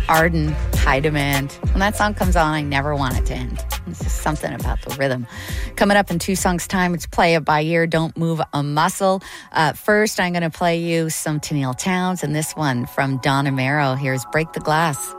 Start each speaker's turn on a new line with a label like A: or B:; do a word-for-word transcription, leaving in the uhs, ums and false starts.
A: Arden, High Demand. When that song comes on, I never want it to end. It's just something about the rhythm. Coming up in two songs' time, it's Play It By Ear, Don't Move a Muscle. Uh, first, I'm going to play you some Tennille Townes, and this one from Don Amaro. Here's Break the Glass.